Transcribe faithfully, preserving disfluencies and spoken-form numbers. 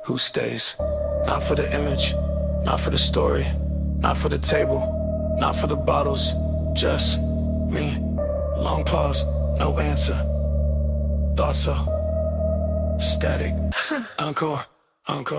Who stays? Not for the image, not for the story, not for the table, not for the bottles, just me. Long pause, no answer. Thoughts are static. Encore, encore.